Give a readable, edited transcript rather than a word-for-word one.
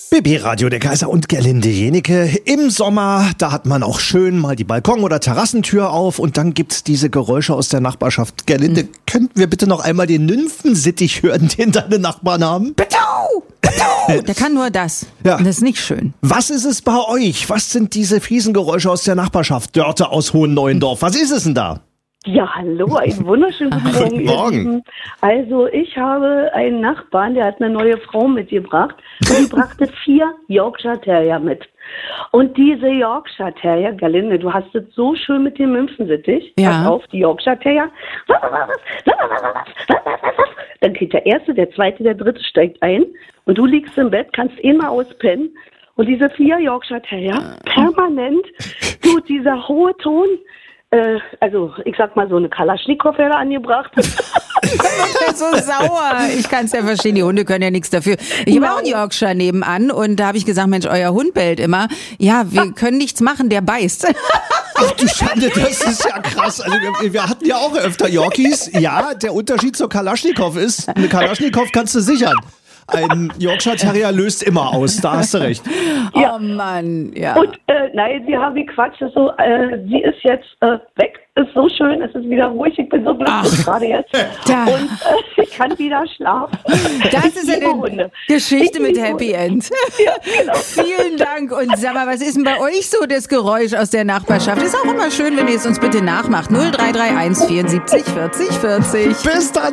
BB Radio, der Kaiser und Gerlinde Jenike. Im Sommer, da hat man auch schön mal die Balkon- oder Terrassentür auf und dann gibt's diese Geräusche aus der Nachbarschaft. Gerlinde, könnten wir bitte noch einmal den Nymphensittich hören, den deine Nachbarn haben? Der kann nur das. Ja. Und das ist nicht schön. Was ist es bei euch? Was sind diese fiesen Geräusche aus der Nachbarschaft? Dörte aus Hohen Neuendorf. Was ist es denn da? Ja, hallo, einen wunderschönen guten Morgen. Guten Morgen. Ihr Lieben. Also ich habe einen Nachbarn, der hat eine neue Frau mitgebracht und die brachte 4 Yorkshire Terrier mit. Und diese Yorkshire Terrier, Gerlinde, du hast es so schön mit dem Nymphensittich. Ja. Pass auf, die Yorkshire Terrier. Dann geht der erste, der zweite, der dritte steigt ein und du liegst im Bett, kannst immer auspennen. Und diese 4 Yorkshire Terrier, permanent, du, dieser hohe Ton, also ich sag mal, so eine Kalaschnikow wäre angebracht. Ich bin so sauer. Ich kann es ja verstehen, die Hunde können ja nichts dafür. Ich habe auch einen Yorkshire nebenan und da habe ich gesagt, Mensch, euer Hund bellt immer. Ja, wir können nichts machen, der beißt. Ach du Schande, das ist ja krass. Also wir hatten ja auch öfter Yorkies. Ja, der Unterschied zur Kalaschnikow ist, eine Kalaschnikow kannst du sichern. Ein Yorkshire Terrier löst immer aus, da hast du recht. Ja. Oh Mann, ja. Und nein, sie haben gequatscht, so, sie ist jetzt weg, ist so schön, es ist wieder ruhig, ich bin so glücklich gerade jetzt. Da. Und ich kann wieder schlafen. Das Ich ist liebe eine Hunde. Geschichte Ich mit liebe Happy Hunde. End. Ja, genau. Vielen Dank. Und sag mal, was ist denn bei euch so das Geräusch aus der Nachbarschaft? Ist auch immer schön, wenn ihr es uns bitte nachmacht. 0331 74 40 40. Bis dann.